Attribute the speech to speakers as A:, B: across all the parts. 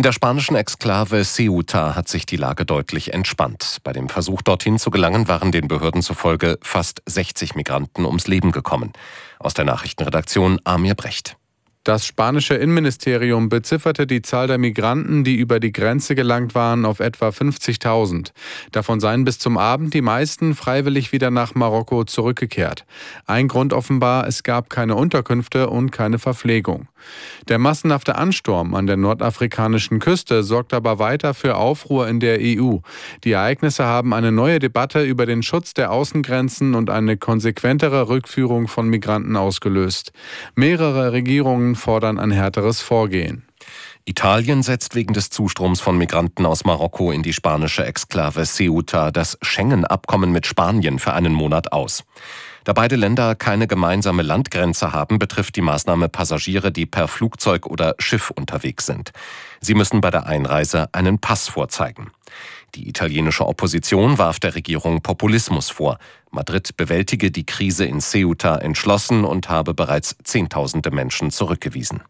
A: In der spanischen Exklave Ceuta hat sich die Lage deutlich entspannt. Bei dem Versuch, dorthin zu gelangen, waren den Behörden zufolge fast 60 Migranten ums Leben gekommen. Aus der Nachrichtenredaktion Amir Brecht.
B: Das spanische Innenministerium bezifferte die Zahl der Migranten, die über die Grenze gelangt waren, auf etwa 50.000. Davon seien bis zum Abend die meisten freiwillig wieder nach Marokko zurückgekehrt. Ein Grund offenbar, es gab keine Unterkünfte und keine Verpflegung. Der massenhafte Ansturm an der nordafrikanischen Küste sorgt aber weiter für Aufruhr in der EU. Die Ereignisse haben eine neue Debatte über den Schutz der Außengrenzen und eine konsequentere Rückführung von Migranten ausgelöst. Mehrere Regierungen fordern ein härteres Vorgehen.
A: Italien setzt wegen des Zustroms von Migranten aus Marokko in die spanische Exklave Ceuta das Schengen-Abkommen mit Spanien für einen Monat aus. Da beide Länder keine gemeinsame Landgrenze haben, betrifft die Maßnahme Passagiere, die per Flugzeug oder Schiff unterwegs sind. Sie müssen bei der Einreise einen Pass vorzeigen. Die italienische Opposition warf der Regierung Populismus vor. Madrid bewältige die Krise in Ceuta entschlossen und habe bereits Zehntausende Menschen zurückgewiesen.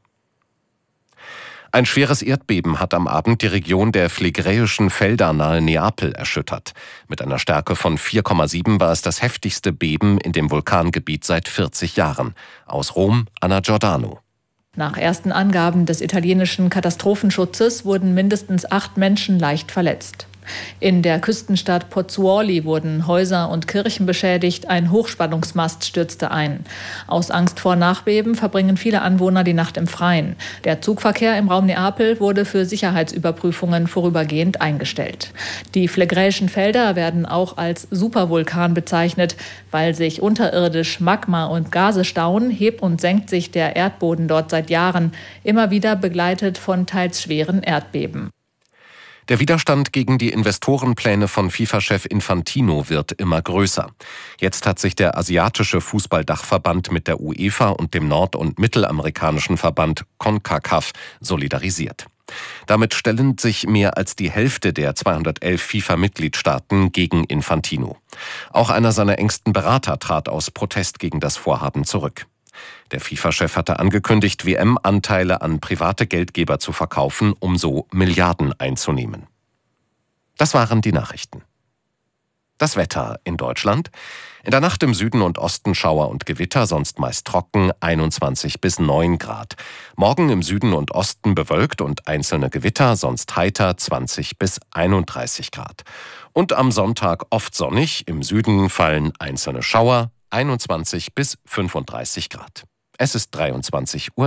A: Ein schweres Erdbeben hat am Abend die Region der phlegräischen Felder nahe Neapel erschüttert. Mit einer Stärke von 4,7 war es das heftigste Beben in dem Vulkangebiet seit 40 Jahren. Aus Rom, Anna Giordano.
C: Nach ersten Angaben des italienischen Katastrophenschutzes wurden mindestens 8 Menschen leicht verletzt. In der Küstenstadt Pozzuoli wurden Häuser und Kirchen beschädigt, ein Hochspannungsmast stürzte ein. Aus Angst vor Nachbeben verbringen viele Anwohner die Nacht im Freien. Der Zugverkehr im Raum Neapel wurde für Sicherheitsüberprüfungen vorübergehend eingestellt. Die phlegräischen Felder werden auch als Supervulkan bezeichnet. Weil sich unterirdisch Magma und Gase stauen, hebt und senkt sich der Erdboden dort seit Jahren, immer wieder begleitet von teils schweren Erdbeben.
A: Der Widerstand gegen die Investorenpläne von FIFA-Chef Infantino wird immer größer. Jetzt hat sich der asiatische Fußballdachverband mit der UEFA und dem nord- und mittelamerikanischen Verband CONCACAF solidarisiert. Damit stellen sich mehr als die Hälfte der 211 FIFA-Mitgliedstaaten gegen Infantino. Auch einer seiner engsten Berater trat aus Protest gegen das Vorhaben zurück. Der FIFA-Chef hatte angekündigt, WM-Anteile an private Geldgeber zu verkaufen, um so Milliarden einzunehmen. Das waren die Nachrichten. Das Wetter in Deutschland. In der Nacht im Süden und Osten Schauer und Gewitter, sonst meist trocken, 21 bis 9 Grad. Morgen im Süden und Osten bewölkt und einzelne Gewitter, sonst heiter, 20 bis 31 Grad. Und am Sonntag oft sonnig, im Süden fallen einzelne Schauer, 21 bis 35 Grad. Es ist 23:03 Uhr.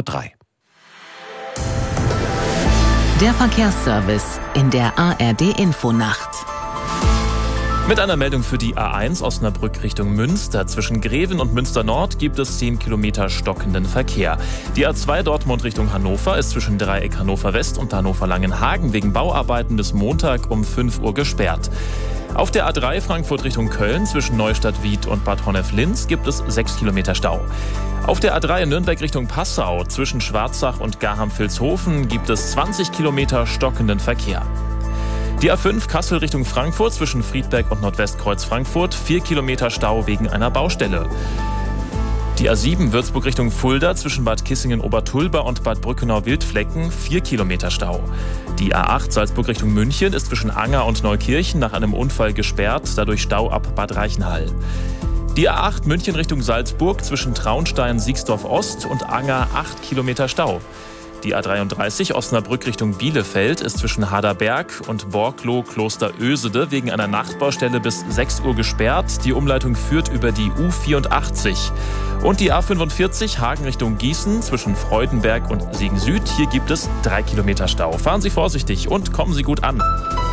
D: Der Verkehrsservice in der ARD-Infonacht.
E: Mit einer Meldung für die A1 Osnabrück Richtung Münster. Zwischen Greven und Münster Nord gibt es 10 Kilometer stockenden Verkehr. Die A2 Dortmund Richtung Hannover ist zwischen Dreieck Hannover West und Hannover Langenhagen wegen Bauarbeiten bis Montag um 5 Uhr gesperrt. Auf der A3 Frankfurt Richtung Köln zwischen Neustadt-Wied und Bad Honnef-Linz gibt es 6 Kilometer Stau. Auf der A3 in Nürnberg Richtung Passau zwischen Schwarzach und Garham-Vilshofen gibt es 20 Kilometer stockenden Verkehr. Die A5 Kassel Richtung Frankfurt zwischen Friedberg und Nordwestkreuz Frankfurt 4 Kilometer Stau wegen einer Baustelle. Die A7 Würzburg Richtung Fulda zwischen Bad Kissingen-Obertulba und Bad Brückenau-Wildflecken 4 Kilometer Stau. Die A8 Salzburg Richtung München ist zwischen Anger und Neukirchen nach einem Unfall gesperrt, dadurch Stau ab Bad Reichenhall. Die A8 München Richtung Salzburg zwischen Traunstein-Siegsdorf-Ost und Anger 8 Kilometer Stau. Die A33 Osnabrück Richtung Bielefeld ist zwischen Harderberg und Borkloh-Klosterösede wegen einer Nachtbaustelle bis 6 Uhr gesperrt. Die Umleitung führt über die U84. Und die A45 Hagen Richtung Gießen zwischen Freudenberg und Siegen Süd. Hier gibt es 3 Kilometer Stau. Fahren Sie vorsichtig und kommen Sie gut an.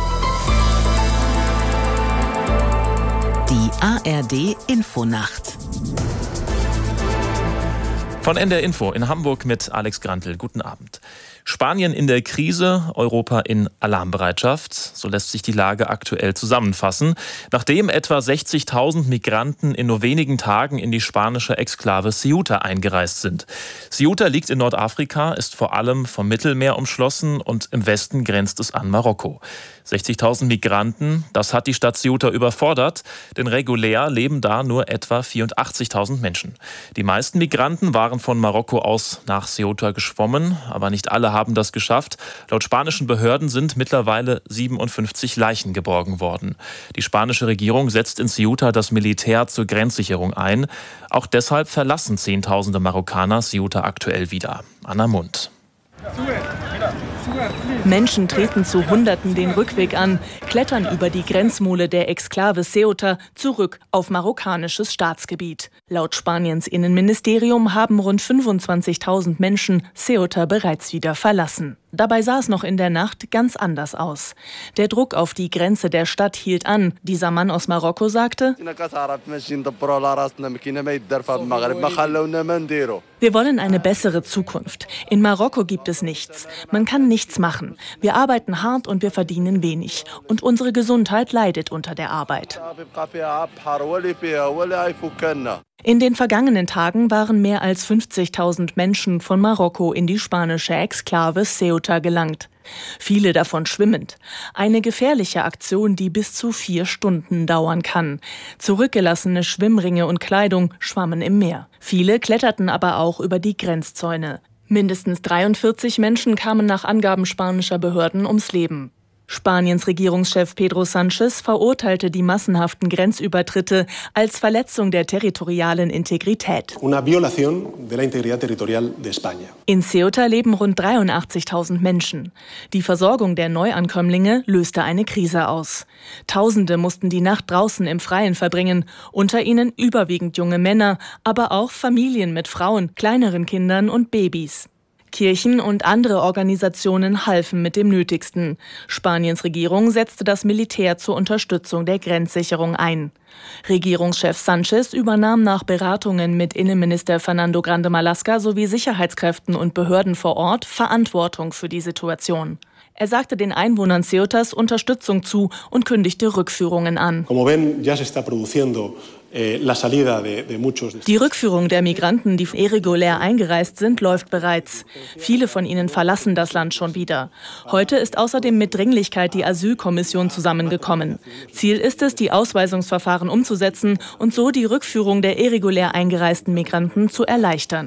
D: Die ARD-Infonacht.
E: Von NDR Info in Hamburg mit Alex Grantl. Guten Abend. Spanien in der Krise, Europa in Alarmbereitschaft. So lässt sich die Lage aktuell zusammenfassen. Nachdem etwa 60.000 Migranten in nur wenigen Tagen in die spanische Exklave Ceuta eingereist sind. Ceuta liegt in Nordafrika, ist vor allem vom Mittelmeer umschlossen und im Westen grenzt es an Marokko. 60.000 Migranten, das hat die Stadt Ceuta überfordert, denn regulär leben da nur etwa 84.000 Menschen. Die meisten Migranten waren von Marokko aus nach Ceuta geschwommen, aber nicht alle haben das geschafft. Laut spanischen Behörden sind mittlerweile 57 Leichen geborgen worden. Die spanische Regierung setzt in Ceuta das Militär zur Grenzsicherung ein. Auch deshalb verlassen Zehntausende Marokkaner Ceuta aktuell wieder. Anna Mund.
F: Menschen treten zu Hunderten den Rückweg an, klettern über die Grenzmole der Exklave Ceuta zurück auf marokkanisches Staatsgebiet. Laut Spaniens Innenministerium haben rund 25.000 Menschen Ceuta bereits wieder verlassen. Dabei sah es noch in der Nacht ganz anders aus. Der Druck auf die Grenze der Stadt hielt an. Dieser Mann aus Marokko sagte: Wir wollen eine bessere Zukunft. In Marokko gibt es nichts. Man kann nichts machen. Wir arbeiten hart und wir verdienen wenig. Und unsere Gesundheit leidet unter der Arbeit. In den vergangenen Tagen waren mehr als 50.000 Menschen von Marokko in die spanische Exklave Ceuta gelangt. Viele davon schwimmend. Eine gefährliche Aktion, die bis zu 4 Stunden dauern kann. Zurückgelassene Schwimmringe und Kleidung schwammen im Meer. Viele kletterten aber auch über die Grenzzäune. Mindestens 43 Menschen kamen nach Angaben spanischer Behörden ums Leben. Spaniens Regierungschef Pedro Sánchez verurteilte die massenhaften Grenzübertritte als Verletzung der territorialen Integrität. In Ceuta leben rund 83.000 Menschen. Die Versorgung der Neuankömmlinge löste eine Krise aus. Tausende mussten die Nacht draußen im Freien verbringen, unter ihnen überwiegend junge Männer, aber auch Familien mit Frauen, kleineren Kindern und Babys. Kirchen und andere Organisationen halfen mit dem Nötigsten. Spaniens Regierung setzte das Militär zur Unterstützung der Grenzsicherung ein. Regierungschef Sánchez übernahm nach Beratungen mit Innenminister Fernando Grande Marlaska sowie Sicherheitskräften und Behörden vor Ort Verantwortung für die Situation. Er sagte den Einwohnern Ceutas Unterstützung zu und kündigte Rückführungen an. Die Rückführung der Migranten, die irregulär eingereist sind, läuft bereits. Viele von ihnen verlassen das Land schon wieder. Heute ist außerdem mit Dringlichkeit die Asylkommission zusammengekommen. Ziel ist es, die Ausweisungsverfahren umzusetzen und so die Rückführung der irregulär eingereisten Migranten zu erleichtern.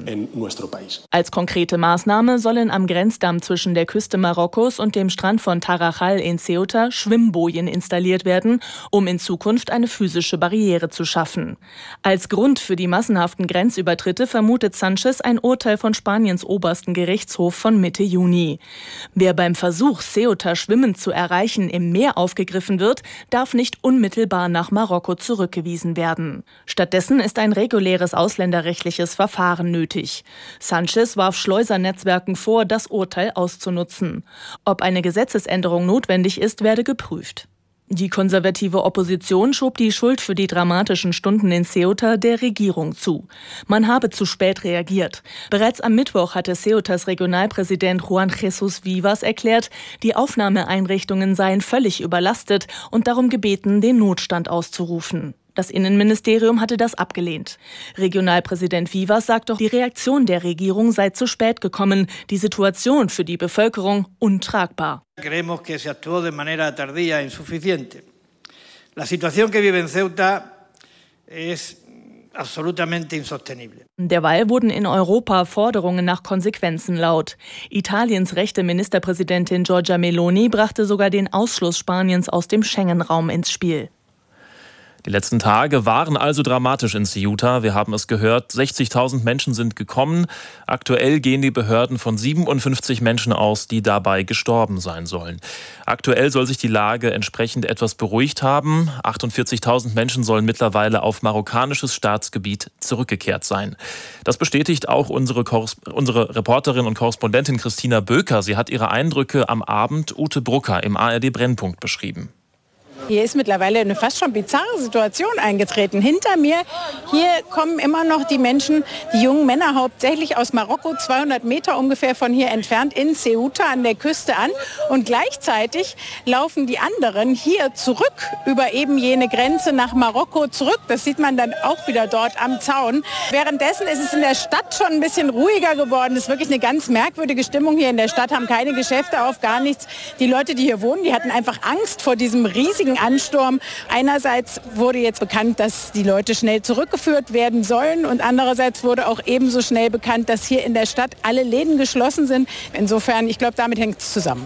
F: Als konkrete Maßnahme sollen am Grenzdamm zwischen der Küste Marokkos und dem Strand von Tarajal in Ceuta Schwimmbojen installiert werden, um in Zukunft eine physische Barriere zu schaffen. Als Grund für die massenhaften Grenzübertritte vermutet Sánchez ein Urteil von Spaniens obersten Gerichtshof von Mitte Juni. Wer beim Versuch, Ceuta schwimmend zu erreichen, im Meer aufgegriffen wird, darf nicht unmittelbar nach Marokko zurückgewiesen werden. Stattdessen ist ein reguläres ausländerrechtliches Verfahren nötig. Sánchez warf Schleusernetzwerken vor, das Urteil auszunutzen. Ob eine Gesetzesänderung notwendig ist, werde geprüft. Die konservative Opposition schob die Schuld für die dramatischen Stunden in Ceuta der Regierung zu. Man habe zu spät reagiert. Bereits am Mittwoch hatte Ceutas Regionalpräsident Juan Jesús Vivas erklärt, die Aufnahmeeinrichtungen seien völlig überlastet und darum gebeten, den Notstand auszurufen. Das Innenministerium hatte das abgelehnt. Regionalpräsident Vivas sagt doch, die Reaktion der Regierung sei zu spät gekommen, die Situation für die Bevölkerung untragbar.
G: Creemos que se actuó de manera tardía e insuficiente. La situación que vive en Ceuta es absolutamente insostenible.
F: Derweil wurden in Europa Forderungen nach Konsequenzen laut. Italiens rechte Ministerpräsidentin Giorgia Meloni brachte sogar den Ausschluss Spaniens aus dem Schengen-Raum ins Spiel.
E: Die letzten Tage waren also dramatisch in Ceuta. Wir haben es gehört, 60.000 Menschen sind gekommen. Aktuell gehen die Behörden von 57 Menschen aus, die dabei gestorben sein sollen. Aktuell soll sich die Lage entsprechend etwas beruhigt haben. 48.000 Menschen sollen mittlerweile auf marokkanisches Staatsgebiet zurückgekehrt sein. Das bestätigt auch unsere Reporterin und Korrespondentin Christina Böker. Sie hat ihre Eindrücke am Abend Ute Brucker im ARD Brennpunkt beschrieben.
H: Hier ist mittlerweile eine fast schon bizarre Situation eingetreten. Hinter mir, hier kommen immer noch die Menschen, die jungen Männer hauptsächlich aus Marokko, 200 Meter ungefähr von hier entfernt in Ceuta an der Küste an. Und gleichzeitig laufen die anderen hier zurück über eben jene Grenze nach Marokko zurück. Das sieht man dann auch wieder dort am Zaun. Währenddessen ist es in der Stadt schon ein bisschen ruhiger geworden. Es ist wirklich eine ganz merkwürdige Stimmung hier in der Stadt, haben keine Geschäfte auf, gar nichts. Die Leute, die hier wohnen, die hatten einfach Angst vor diesem riesigen riesigen Ansturm. Einerseits wurde jetzt bekannt, dass die Leute schnell zurückgeführt werden sollen und andererseits wurde auch ebenso schnell bekannt, dass hier in der Stadt alle Läden geschlossen sind. Insofern, ich glaube, damit hängt es zusammen.